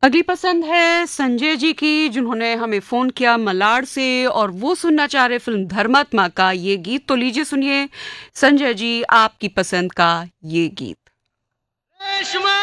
अगली पसंद है संजय जी की, जिन्होंने हमें फोन किया मलाड से और वो सुनना चाह रहे फिल्म धर्मात्मा का ये गीत। तो लीजिए सुनिए संजय जी आपकी पसंद का ये गीत। रेशमा